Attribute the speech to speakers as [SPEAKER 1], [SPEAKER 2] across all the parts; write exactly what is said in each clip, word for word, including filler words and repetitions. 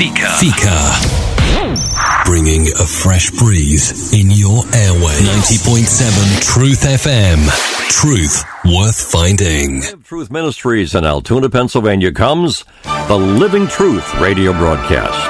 [SPEAKER 1] Fika.
[SPEAKER 2] Fika. Bringing a fresh breeze in your airwaves. ninety point seven Truth F M. Truth worth finding.
[SPEAKER 3] Truth Ministries in Altoona, Pennsylvania comes the Living Truth radio broadcast.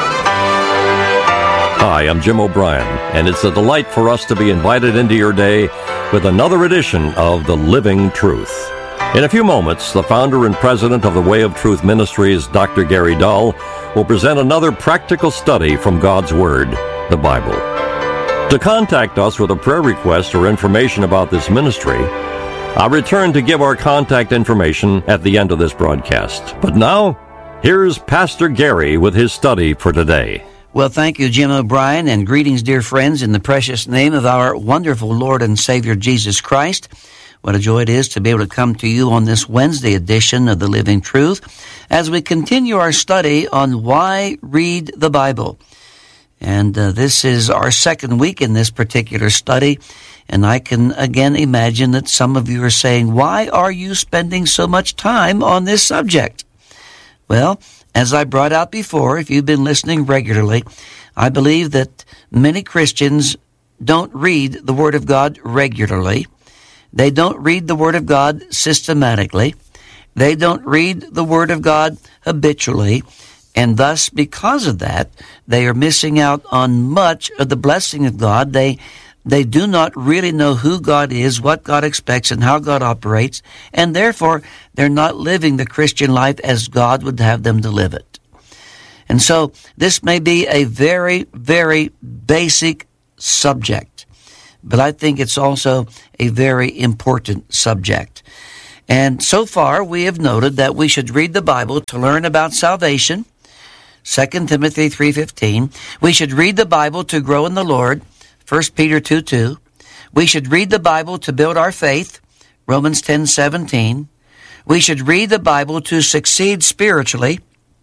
[SPEAKER 3] Hi, I'm Jim O'Brien, and it's a delight for us to be invited into your day with another edition of the Living Truth. In a few moments, the founder and president of the Way of Truth Ministries, Doctor Gary Dull, will present another practical study from God's Word, the Bible. To contact us with a prayer request or information about this ministry, I'll return to give our contact information at the end of this broadcast. But now, here's Pastor Gary with his study for today.
[SPEAKER 4] Well, thank you, Jim O'Brien, and greetings, dear friends, in the precious name of our wonderful Lord and Savior, Jesus Christ. What a joy it is to be able to come to you on this Wednesday edition of The Living Truth as we continue our study on why read the Bible. And uh, this is our second week in this particular study, and I can again imagine that some of you are saying, why are you spending so much time on this subject? Well, as I brought out before, if you've been listening regularly, I believe that many Christians don't read the Word of God regularly. They don't read the Word of God systematically. They don't read the Word of God habitually. And thus, because of that, they are missing out on much of the blessing of God. They they do not really know who God is, what God expects, and how God operates. And therefore, they're not living the Christian life as God would have them to live it. And so, this may be a very, very basic subject. But I think it's also a very important subject. And so far, we have noted that we should read the Bible to learn about salvation, Second Timothy three fifteen. We should read the Bible to grow in the Lord, First Peter two two. We should read the Bible to build our faith, Romans ten seventeen. We should read the Bible to succeed spiritually,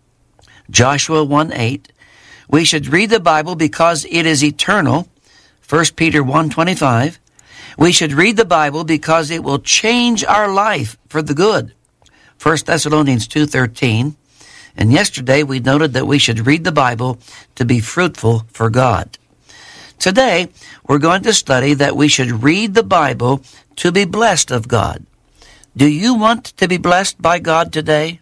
[SPEAKER 4] Joshua one eight. We should read the Bible because it is eternal, First Peter one twenty-five. We should read the Bible because it will change our life for the good, First Thessalonians two thirteen. And yesterday we noted that we should read the Bible to be fruitful for God. Today we're going to study that we should read the Bible to be blessed of God. Do you want to be blessed by God today?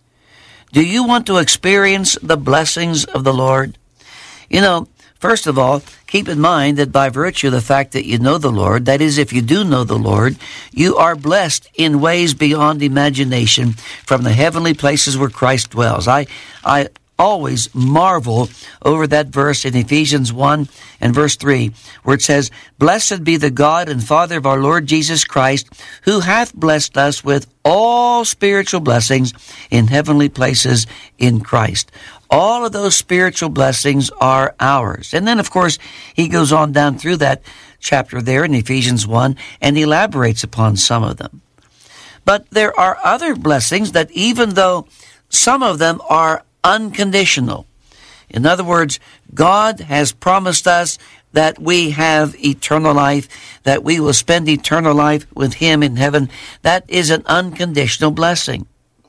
[SPEAKER 4] Do you want to experience the blessings of the Lord? You know, first of all, keep in mind that by virtue of the fact that you know the Lord, that is, if you do know the Lord, you are blessed in ways beyond imagination from the heavenly places where Christ dwells. I, I always marvel over that verse in Ephesians one and verse three, where it says, "Blessed be the God and Father of our Lord Jesus Christ, who hath blessed us with all spiritual blessings in heavenly places in Christ." All of those spiritual blessings are ours. And then, of course, he goes on down through that chapter there in Ephesians one and elaborates upon some of them. But there are other blessings that even though some of them are unconditional, in other words, God has promised us that we have eternal life, that we will spend eternal life with him in heaven. That is an unconditional blessing.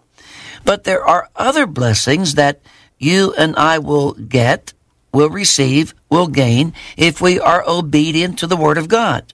[SPEAKER 4] But there are other blessings that you and I will get, will receive, will gain if we are obedient to the Word of God.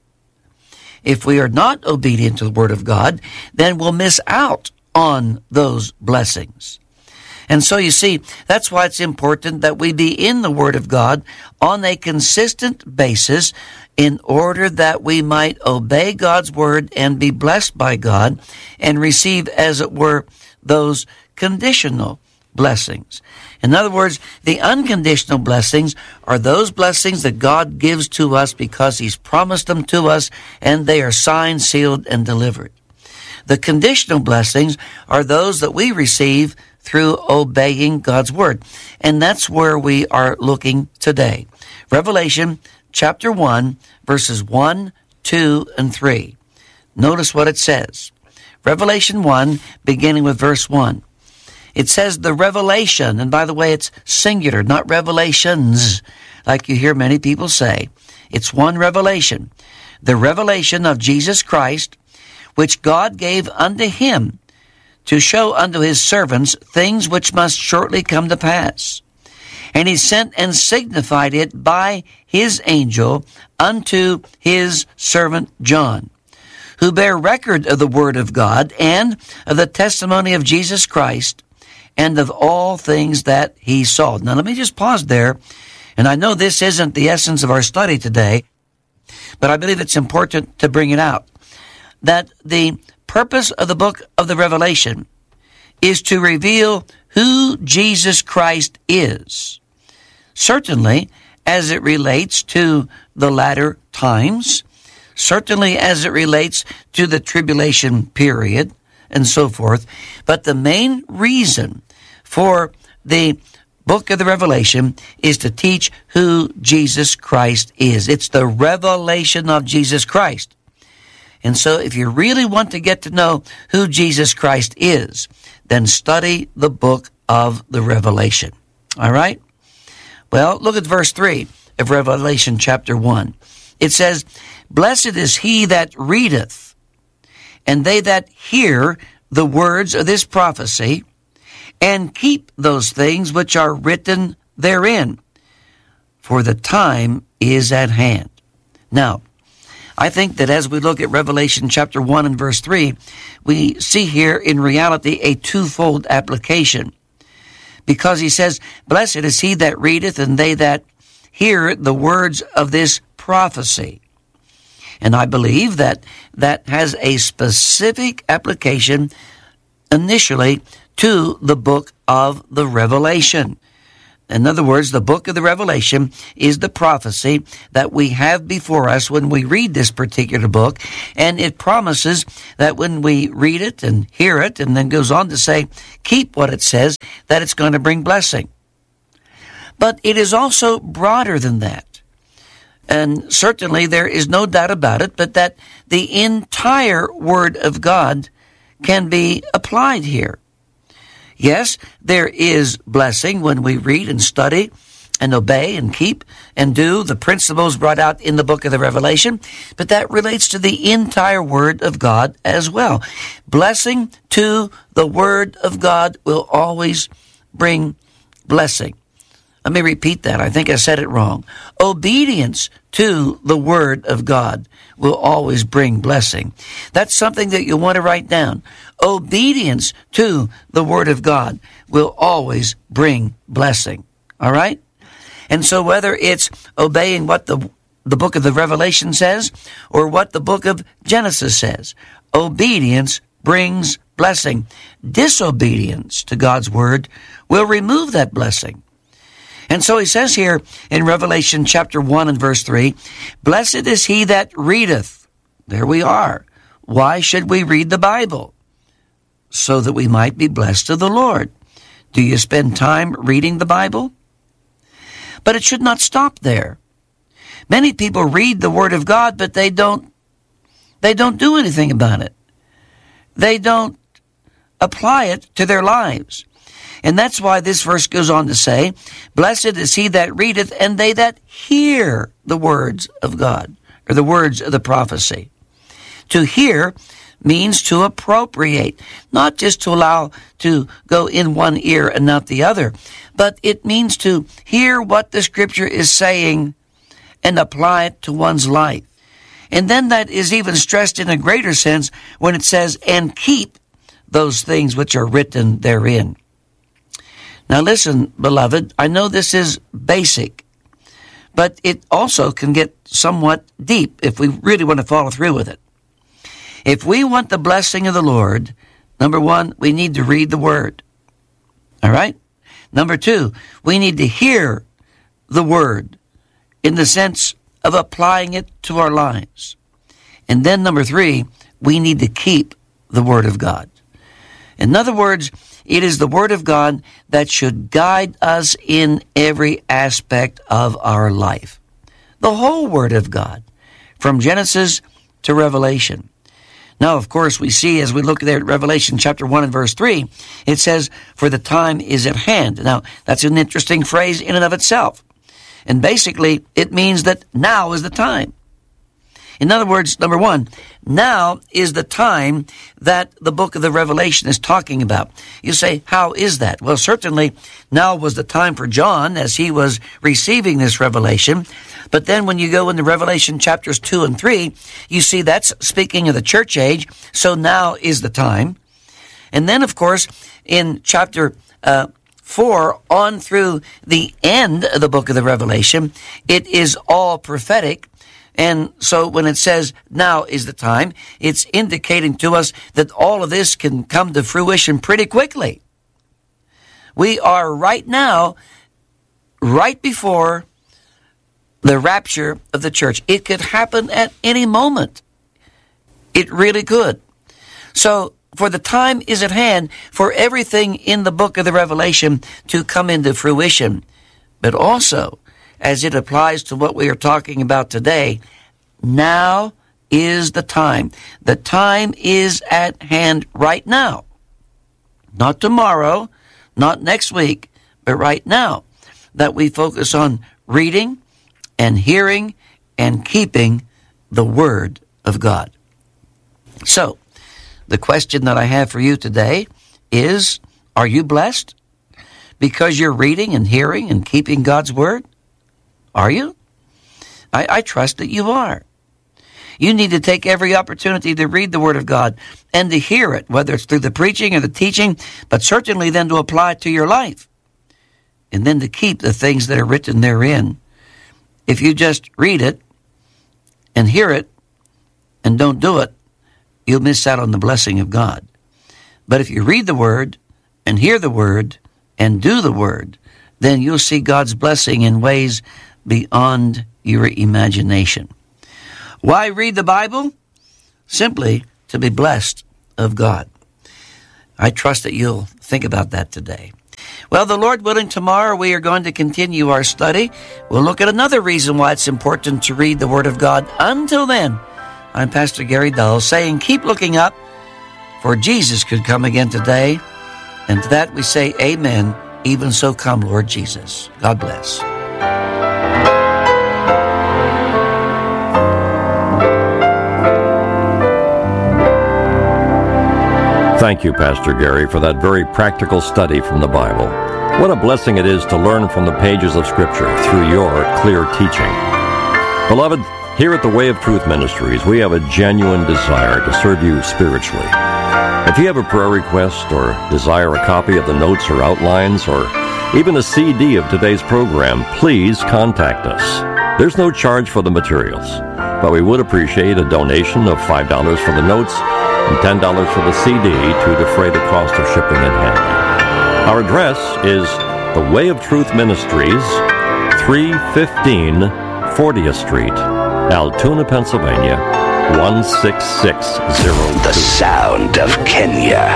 [SPEAKER 4] If we are not obedient to the Word of God, then we'll miss out on those blessings. And so you see, that's why it's important that we be in the Word of God on a consistent basis in order that we might obey God's Word and be blessed by God and receive, as it were, those conditional blessings. In other words, the unconditional blessings are those blessings that God gives to us because he's promised them to us, and they are signed, sealed, and delivered. The conditional blessings are those that we receive through obeying God's Word. And that's where we are looking today. Revelation chapter one, verses one, two, and three. Notice what it says. Revelation one, beginning with verse one. It says the revelation, and by the way, it's singular, not revelations, like you hear many people say. It's one revelation. The revelation of Jesus Christ, which God gave unto him to show unto his servants things which must shortly come to pass. And he sent and signified it by his angel unto his servant John, who bear record of the word of God and of the testimony of Jesus Christ and of all things that he saw. Now let me just pause there. And I know this isn't the essence of our study today, but I believe it's important to bring it out. That the purpose of the book of the Revelation is to reveal who Jesus Christ is. Certainly, as it relates to the latter times, certainly as it relates to the tribulation period, and so forth. But the main reason for the book of the Revelation is to teach who Jesus Christ is. It's the revelation of Jesus Christ. And so if you really want to get to know who Jesus Christ is, then study the book of the Revelation. All right? Well, look at verse three of Revelation chapter one. It says, "Blessed is he that readeth, and they that hear the words of this prophecy, and keep those things which are written therein, for the time is at hand." Now, I think that as we look at Revelation chapter one and verse three, we see here in reality a twofold application. Because he says, "Blessed is he that readeth, and they that hear the words of this prophecy." And I believe that that has a specific application initially to the book of the Revelation. In other words, the book of the Revelation is the prophecy that we have before us when we read this particular book, and it promises that when we read it and hear it, and then goes on to say, keep what it says, that it's going to bring blessing. But it is also broader than that. And certainly there is no doubt about it, but that the entire Word of God can be applied here. Yes, there is blessing when we read and study and obey and keep and do the principles brought out in the book of the Revelation, but that relates to the entire Word of God as well. Blessing to the Word of God will always bring blessing. Let me repeat that. I think I said it wrong. Obedience to the Word of God will always bring blessing. That's something that you want to write down. Obedience to the Word of God will always bring blessing. All right? And so whether it's obeying what the, the book of the Revelation says or what the book of Genesis says, obedience brings blessing. Disobedience to God's Word will remove that blessing. And so he says here in Revelation chapter one and verse three, "Blessed is he that readeth." There we are. Why should we read the Bible? So that we might be blessed of the Lord. Do you spend time reading the Bible? But it should not stop there. Many people read the Word of God, but they don't, they don't do anything about it. They don't apply it to their lives. And that's why this verse goes on to say, "Blessed is he that readeth, and they that hear the words of God," or the words of the prophecy. To hear means to appropriate, not just to allow to go in one ear and not the other, but it means to hear what the Scripture is saying and apply it to one's life. And then that is even stressed in a greater sense when it says, "and keep those things which are written therein." Now listen, beloved, I know this is basic, but it also can get somewhat deep if we really want to follow through with it. If we want the blessing of the Lord, number one, we need to read the Word. All right? Number two, we need to hear the Word in the sense of applying it to our lives. And then number three, we need to keep the Word of God. In other words, it is the Word of God that should guide us in every aspect of our life. The whole Word of God, from Genesis to Revelation. Now, of course, we see as we look there at Revelation chapter one and verse three, it says, "For the time is at hand." Now, that's an interesting phrase in and of itself. And basically, it means that now is the time. In other words, number one, now is the time that the book of the Revelation is talking about. You say, how is that? Well, certainly now was the time for John as he was receiving this revelation. But then when you go into Revelation chapters two and three, you see that's speaking of the church age. So now is the time. And then, of course, in chapter uh, four on through the end of the book of the Revelation, it is all prophetic. And so when it says now is the time, it's indicating to us that all of this can come to fruition pretty quickly. We are right now, right before the rapture of the church. It could happen at any moment. It really could. So for the time is at hand for everything in the book of the Revelation to come into fruition. But also, as it applies to what we are talking about today, now is the time. The time is at hand right now. Not tomorrow, not next week, but right now, that we focus on reading and hearing and keeping the Word of God. So, the question that I have for you today is, are you blessed because you're reading and hearing and keeping God's Word? Are you? I, I trust that you are. You need to take every opportunity to read the Word of God and to hear it, whether it's through the preaching or the teaching, but certainly then to apply it to your life. And then to keep the things that are written therein. If you just read it and hear it and don't do it, you'll miss out on the blessing of God. But if you read the Word and hear the Word and do the Word, then you'll see God's blessing in ways beyond your imagination. Why read the Bible? Simply to be blessed of God. I trust that you'll think about that today. Well, the Lord willing, tomorrow we are going to continue our study. We'll look at another reason why it's important to read the Word of God. Until then, I'm Pastor Gary Dull saying, keep looking up, for Jesus could come again today. And to that we say, amen. Even so come, Lord Jesus. God bless.
[SPEAKER 3] Thank you, Pastor Gary, for that very practical study from the Bible. What a blessing it is to learn from the pages of Scripture through your clear teaching. Beloved, here at the Way of Truth Ministries, we have a genuine desire to serve you spiritually. If you have a prayer request or desire a copy of the notes or outlines or even a C D of today's program, please contact us. There's no charge for the materials, but we would appreciate a donation of five dollars for the notes and ten dollars for the C D to defray the cost of shipping and handling. Our address is the Way of Truth Ministries, three fifteen fortieth Street, Altoona, Pennsylvania, one six six zero two.
[SPEAKER 1] The sound of Kenya.